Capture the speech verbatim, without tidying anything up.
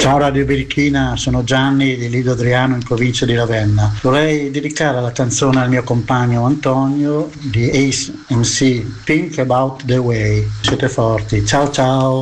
Ciao Radio Birichina, sono Gianni di Lido Adriano in provincia di Ravenna. Vorrei dedicare la canzone al mio compagno Antonio di Ace M C, Think About the Way. Siete forti, ciao ciao!